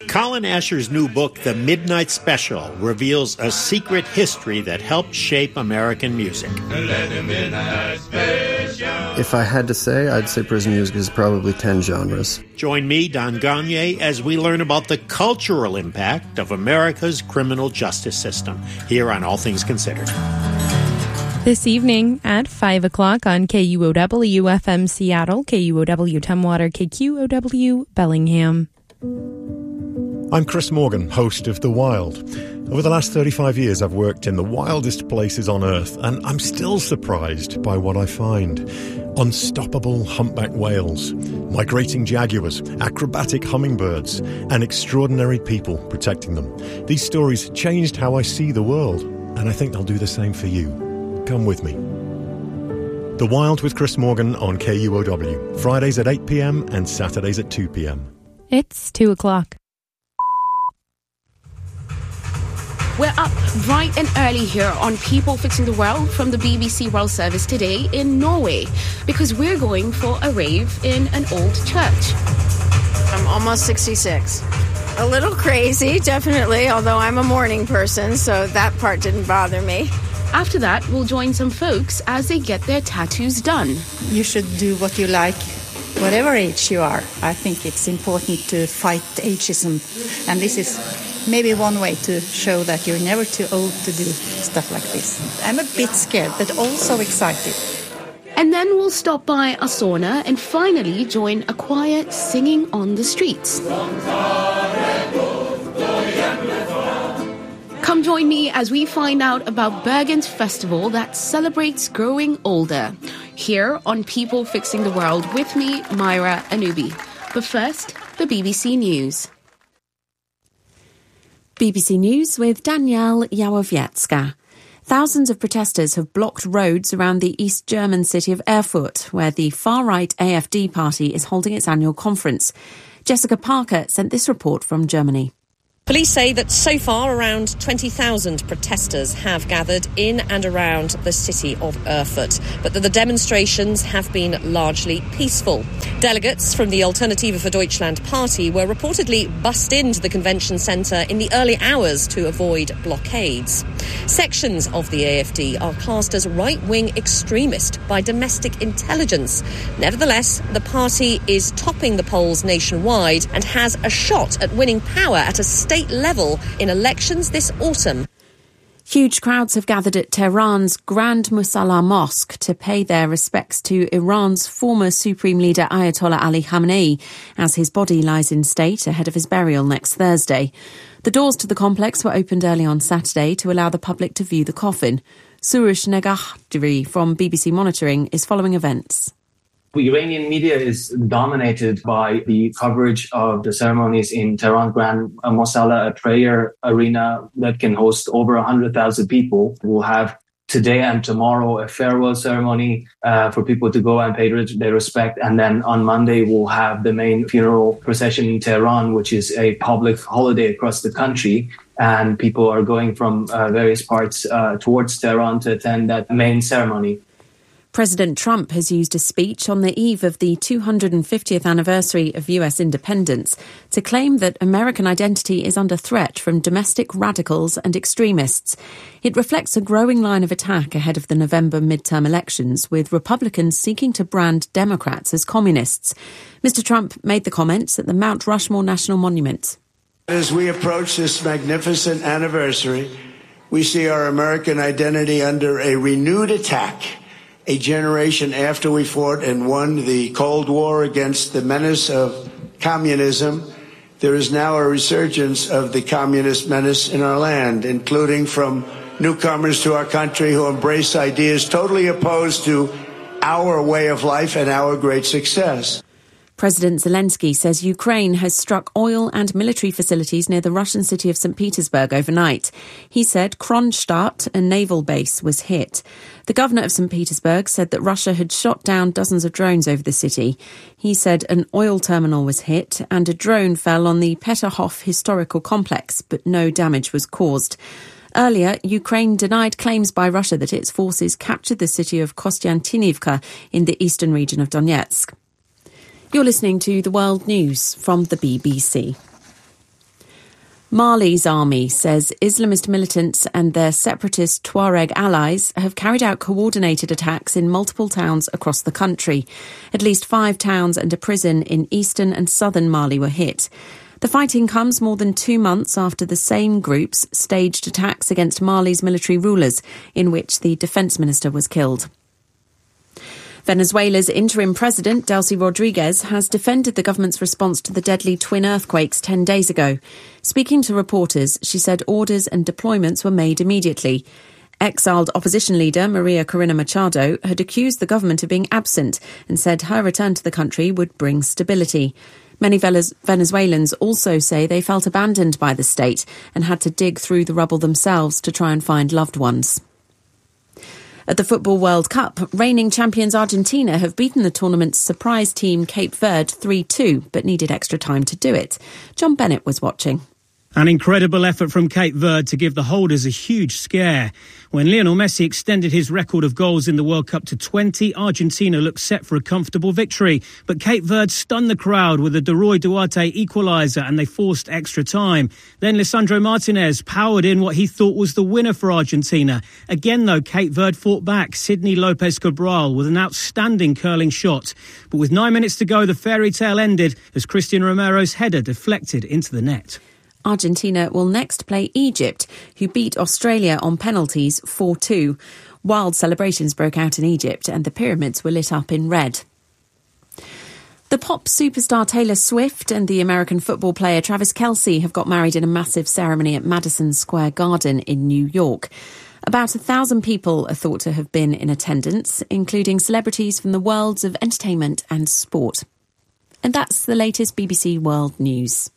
Colin Asher's new book, The Midnight Special, reveals a secret history that helped shape American music. If I had to say, I'd say prison music is probably 10 genres. Join me, Don Gagné, as we learn about the cultural impact of America's criminal justice system here on All Things Considered. This evening at 5 o'clock on KUOW FM Seattle, KUOW Tumwater, KQOW Bellingham. I'm Chris Morgan, host of The Wild. Over the last 35 years, I've worked in the wildest places on Earth, and I'm still surprised by what I find. Unstoppable humpback whales, migrating jaguars, acrobatic hummingbirds, and extraordinary people protecting them. These stories changed how I see the world, and I think they'll do the same for you. Come with me. The Wild with Chris Morgan on KUOW, Fridays at 8 p.m. and Saturdays at 2 p.m. It's 2 o'clock. We're up bright and early here on People Fixing the World from the BBC World Service today in Norway, because we're going for a rave in an old church. I'm almost 66. A little crazy, definitely, although I'm a morning person, so that part didn't bother me. After that, we'll join some folks as they get their tattoos done. You should do what you like, whatever age you are. I think it's important to fight ageism, and this is maybe one way to show that you're never too old to do stuff like this. I'm a bit scared, but also excited. And then we'll stop by a sauna and finally join a choir singing on the streets. Come join me as we find out about Bergen's festival that celebrates growing older. Here on People Fixing the World with me, Myra Anubi. But first, the BBC News. BBC News with Danielle Jałowiecka. Thousands of protesters have blocked roads around the East German city of Erfurt, where the far-right AfD party is holding its annual conference. Jessica Parker sent this report from Germany. Police say that so far around 20,000 protesters have gathered in and around the city of Erfurt, but that the demonstrations have been largely peaceful. Delegates from the Alternative for Deutschland party were reportedly bussed into the convention centre in the early hours to avoid blockades. Sections of the AfD are classed as right-wing extremist by domestic intelligence. Nevertheless, the party is topping the polls nationwide and has a shot at winning power at a state level in elections this autumn. Huge crowds have gathered at Tehran's Grand Musalla Mosque to pay their respects to Iran's former Supreme Leader Ayatollah Ali Khamenei as his body lies in state ahead of his burial next Thursday. The doors to the complex were opened early on Saturday to allow the public to view the coffin. Surush Negahdri from BBC Monitoring is following events. Iranian media is dominated by the coverage of the ceremonies in Tehran Grand Musalla, a prayer arena that can host over 100,000 people. We'll have today and tomorrow a farewell ceremony for people to go and pay their respect. And then on Monday, we'll have the main funeral procession in Tehran, which is a public holiday across the country. And people are going from various parts towards Tehran to attend that main ceremony. President Trump has used a speech on the eve of the 250th anniversary of US independence to claim that American identity is under threat from domestic radicals and extremists. It reflects a growing line of attack ahead of the November midterm elections, with Republicans seeking to brand Democrats as communists. Mr. Trump made the comments at the Mount Rushmore National Monument. As we approach this magnificent anniversary, we see our American identity under a renewed attack. A generation after we fought and won the Cold War against the menace of communism, there is now a resurgence of the communist menace in our land, including from newcomers to our country who embrace ideas totally opposed to our way of life and our great success. President Zelensky says Ukraine has struck oil and military facilities near the Russian city of St. Petersburg overnight. He said Kronstadt, a naval base, was hit. The governor of St. Petersburg said that Russia had shot down dozens of drones over the city. He said an oil terminal was hit and a drone fell on the Peterhof historical complex, but no damage was caused. Earlier, Ukraine denied claims by Russia that its forces captured the city of Kostiantynivka in the eastern region of Donetsk. You're listening to the World News from the BBC. Mali's army says Islamist militants and their separatist Tuareg allies have carried out coordinated attacks in multiple towns across the country. At least 5 towns and a prison in eastern and southern Mali were hit. The fighting comes more than 2 months after the same groups staged attacks against Mali's military rulers, in which the defence minister was killed. Venezuela's interim president, Delcy Rodriguez, has defended the government's response to the deadly twin earthquakes 10 days ago. Speaking to reporters, she said orders and deployments were made immediately. Exiled opposition leader Maria Corina Machado had accused the government of being absent and said her return to the country would bring stability. Many Venezuelans also say they felt abandoned by the state and had to dig through the rubble themselves to try and find loved ones. At the Football World Cup, reigning champions Argentina have beaten the tournament's surprise team Cape Verde 3-2, but needed extra time to do it. John Bennett was watching. An incredible effort from Cape Verde to give the holders a huge scare. When Lionel Messi extended his record of goals in the World Cup to 20, Argentina looked set for a comfortable victory. But Cape Verde stunned the crowd with a De Roy Duarte equaliser and they forced extra time. Then Lisandro Martinez powered in what he thought was the winner for Argentina. Again, though, Cape Verde fought back. Sidney Lopez Cabral with an outstanding curling shot. But with 9 minutes to go, the fairy tale ended as Christian Romero's header deflected into the net. Argentina will next play Egypt, who beat Australia on penalties 4-2. Wild celebrations broke out in Egypt and the pyramids were lit up in red. The pop superstar Taylor Swift and the American football player Travis Kelce have got married in a massive ceremony at Madison Square Garden in New York. About 1,000 people are thought to have been in attendance, including celebrities from the worlds of entertainment and sport. And that's the latest BBC World News.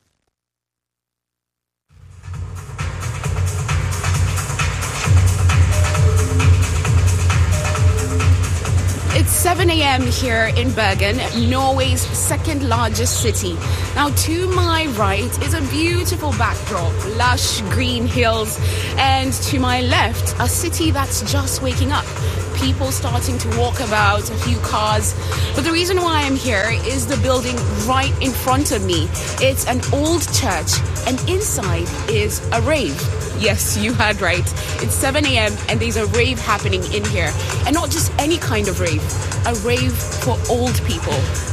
It's 7 a.m. here in Bergen, Norway's second largest city. Now, to my right is a beautiful backdrop, lush green hills, and to my left, a city that's just waking up. People starting to walk about, a few cars. But the reason why I'm here is the building right in front of me. It's an old church, and inside is a rave. Yes, you heard right. It's 7 a.m. and there's a rave happening in here. And not just any kind of rave, a rave for old people.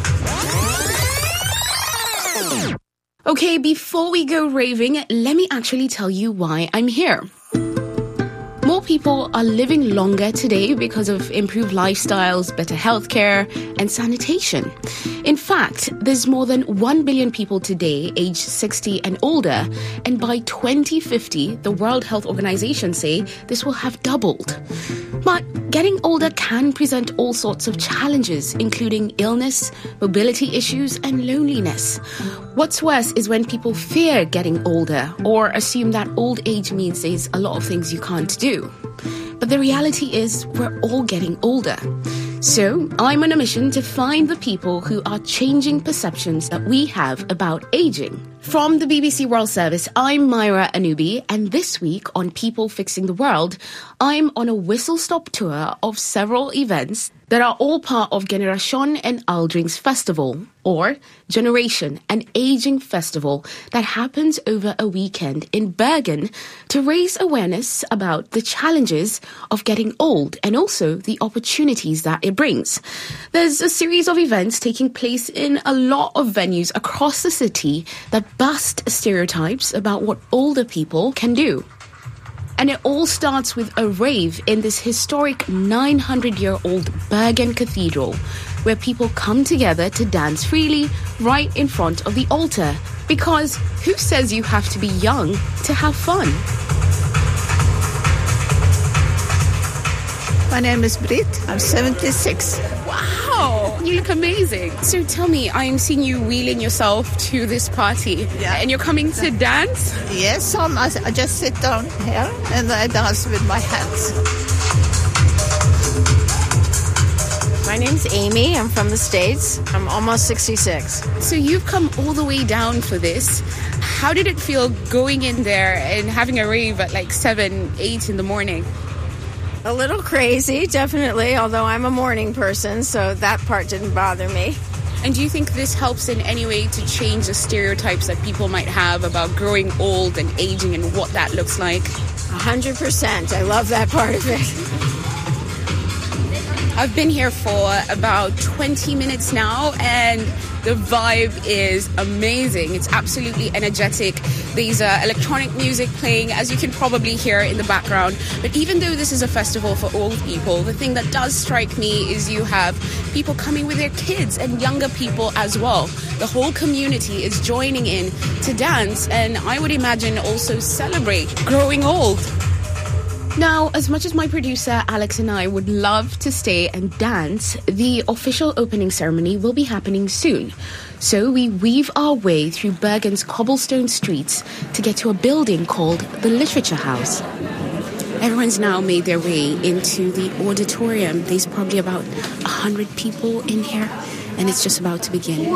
Okay, before we go raving, let me actually tell you why I'm here. More people are living longer today because of improved lifestyles, better healthcare, and sanitation. In fact, there's more than 1 billion people today aged 60 and older, and by 2050, the World Health Organization say this will have doubled. But getting older can present all sorts of challenges, including illness, mobility issues, and loneliness. What's worse is when people fear getting older or assume that old age means there's a lot of things you can't do. But the reality is we're all getting older. So I'm on a mission to find the people who are changing perceptions that we have about aging. From the BBC World Service, I'm Myra Anubi, and this week on People Fixing the World, I'm on a whistle-stop tour of several events that are all part of Generation and Aldring's Festival, or Generation, an aging festival that happens over a weekend in Bergen to raise awareness about the challenges of getting old and also the opportunities that it brings. There's a series of events taking place in a lot of venues across the city that bust stereotypes about what older people can do. And it all starts with a rave in this historic 900-year-old Bergen Cathedral, where people come together to dance freely right in front of the altar. Because who says you have to be young to have fun? My name is Britt. I'm 76. Wow, you look amazing. So tell me, I'm seeing you wheeling yourself to this party. Yeah. And you're coming to dance? Yes, I just sit down here and I dance with my hands. My name's Amy. I'm from the States. I'm almost 66. So you've come all the way down for this. How did it feel going in there and having a rave at like 7, 8 in the morning? A little crazy, definitely, although I'm a morning person, so that part didn't bother me. And do you think this helps in any way to change the stereotypes that people might have about growing old and aging and what that looks like? 100%. I love that part of it. I've been here for about 20 minutes now, and the vibe is amazing. It's absolutely energetic. There's electronic music playing, as you can probably hear in the background. But even though this is a festival for old people, the thing that does strike me is you have people coming with their kids and younger people as well. The whole community is joining in to dance, and I would imagine also celebrate growing old. Now, as much as my producer Alex and I would love to stay and dance, the official opening ceremony will be happening soon. So we weave our way through Bergen's cobblestone streets to get to a building called the Literature House. Everyone's now made their way into the auditorium. There's probably about 100 people in here, and it's just about to begin.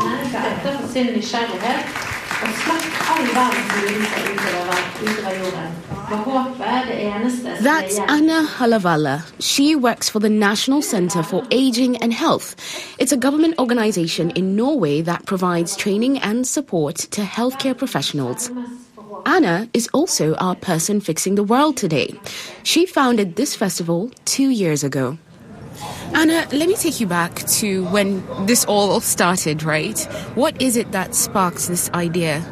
That's Anna Halavala. She works for the National Centre for Aging and Health. It's a government organisation in Norway that provides training and support to healthcare professionals. Anna is also our person fixing the world today. She founded this festival 2 years ago. Anna, let me take you back to when this all started, right? What is it that sparks this idea?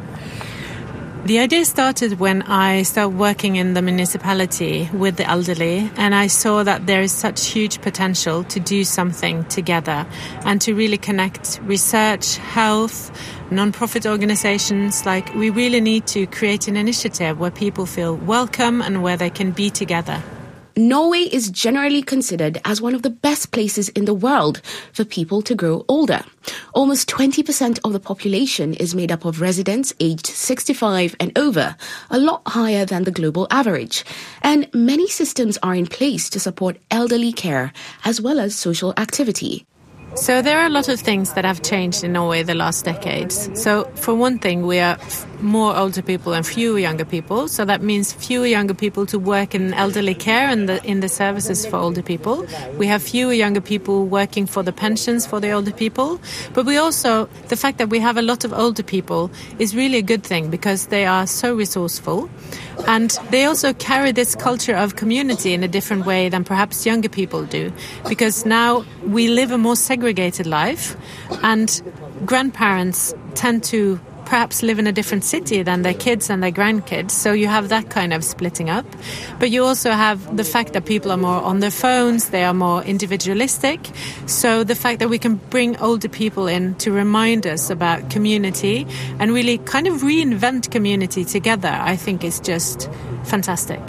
The idea started when I started working in the municipality with the elderly, and I saw that there is such huge potential to do something together and to really connect research, health, non-profit organizations. Like, we really need to create an initiative where people feel welcome and where they can be together. Norway is generally considered as one of the best places in the world for people to grow older. Almost 20% of the population is made up of residents aged 65 and over, a lot higher than the global average. And many systems are in place to support elderly care as well as social activity. So there are a lot of things that have changed in Norway the last decades. So for one thing, we are more older people and fewer younger people. So that means fewer younger people to work in elderly care and in the services for older people. We have fewer younger people working for the pensions for the older people. But we also, the fact that we have a lot of older people is really a good thing because they are so resourceful. And they also carry this culture of community in a different way than perhaps younger people do. Because now we live a more segregated life, and grandparents tend to perhaps live in a different city than their kids and their grandkids. So you have that kind of splitting up. But you also have the fact that people are more on their phones, they are more individualistic. So the fact that we can bring older people in to remind us about community and really kind of reinvent community together, I think is just fantastic.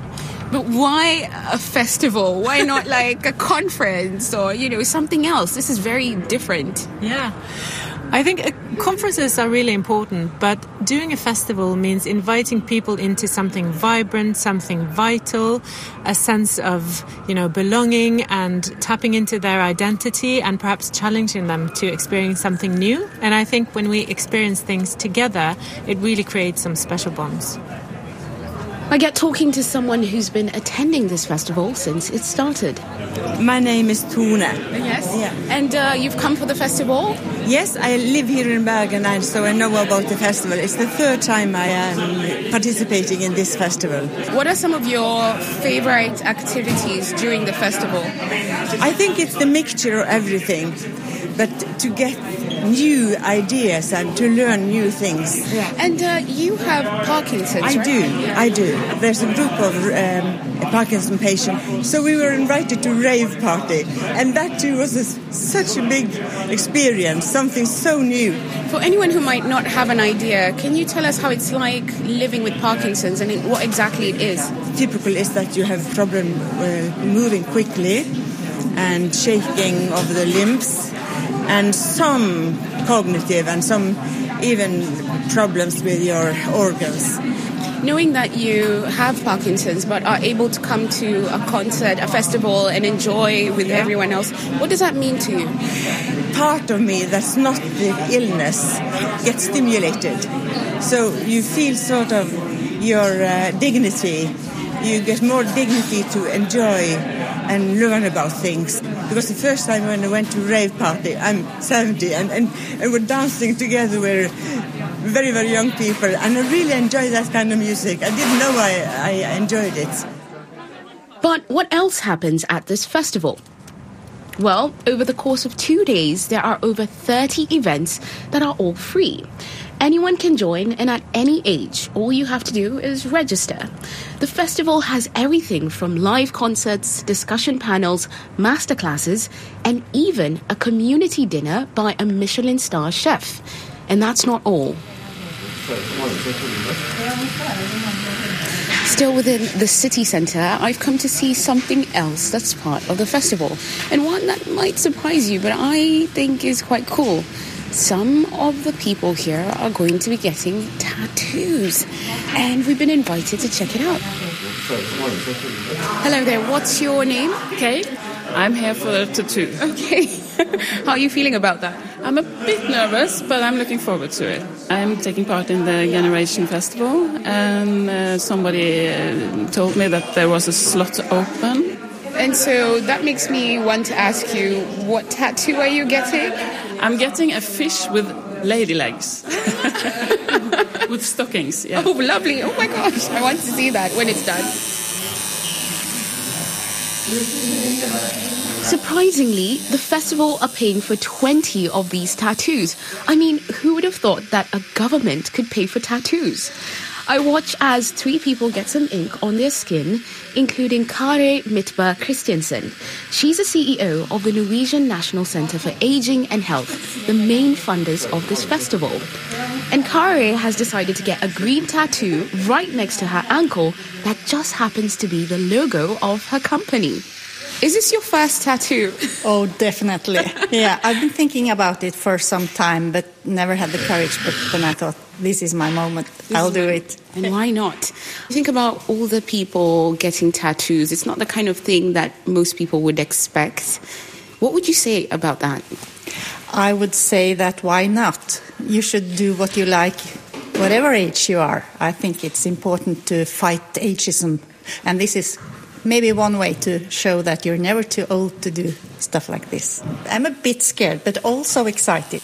But why a festival? Why not like a conference or, something else? This is very different. Yeah. I think conferences are really important, but doing a festival means inviting people into something vibrant, something vital, a sense of, belonging and tapping into their identity and perhaps challenging them to experience something new. And I think when we experience things together, it really creates some special bonds. I get talking to someone who's been attending this festival since it started. My name is Tone. Yes? Yeah. And you've come for the festival? Yes, I live here in Bergen, and so I know about the festival. It's the third time I am participating in this festival. What are some of your favorite activities during the festival? I think it's the mixture of everything, but to get new ideas and to learn new things. Yeah. And you have Parkinson's, right? I do. There's a group of Parkinson patients, so we were invited to rave party, and that too was such a big experience, something so new. For anyone who might not have an idea, can you tell us how it's like living with Parkinson's and what exactly it is? Typical is that you have problem moving quickly and shaking of the limbs, and some cognitive and some even problems with your organs. Knowing that you have Parkinson's but are able to come to a concert, a festival and enjoy with everyone else, what does that mean to you? Part of me that's not the illness gets stimulated. So you feel sort of your dignity. You get more dignity to enjoy and learn about things. because the first time when I went to a rave party, I'm 70, and we're dancing together with very, very young people, and I really enjoy that kind of music. I didn't know I enjoyed it. But what else happens at this festival? Well, over the course of 2 days, there are over 30 events that are all free. Anyone can join, and at any age, all you have to do is register. The festival has everything from live concerts, discussion panels, masterclasses, and even a community dinner by a Michelin star chef. And that's not all. Still within the city centre, I've come to see something else that's part of the festival, and one that might surprise you, but I think is quite cool. Some of the people here are going to be getting tattoos, and we've been invited to check it out. Hello there, what's your name? Kate. I'm here for the tattoo. Okay. How are you feeling about that? I'm a bit nervous, but I'm looking forward to it. I'm taking part in the Generation Festival, and somebody told me that there was a slot open. And so that makes me want to ask you, what tattoo are you getting? I'm getting a fish with lady legs. With stockings, yeah. Oh, lovely. Oh my gosh. I want to see that when it's done. Surprisingly, the festival are paying for 20 of these tattoos. I mean, who would have thought that a government could pay for tattoos? I watch as 3 people get some ink on their skin, including Kari Midtberg Christiansen. She's the CEO of the Norwegian National Centre for Aging and Health, the main funders of this festival. And Kari has decided to get a green tattoo right next to her ankle that just happens to be the logo of her company. Is this your first tattoo? Oh, definitely. Yeah, I've been thinking about it for some time, but never had the courage. But then I thought, this is my moment. I'll do it. And why not? Think about all the people getting tattoos. It's not the kind of thing that most people would expect. What would you say about that? I would say that why not? You should do what you like, whatever age you are. I think it's important to fight ageism. And this is maybe one way to show that you're never too old to do stuff like this. I'm a bit scared, but also excited.